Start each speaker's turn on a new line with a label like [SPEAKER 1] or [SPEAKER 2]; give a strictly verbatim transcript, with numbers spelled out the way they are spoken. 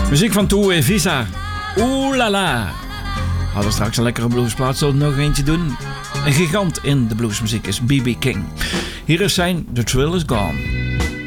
[SPEAKER 1] Muziek van Toe Visa. Oeh la la. Hadden straks een lekkere bluesplaat, zullen we nog eentje doen? Een gigant in de bluesmuziek is B B King. Hier is zijn The Thrill Is Gone.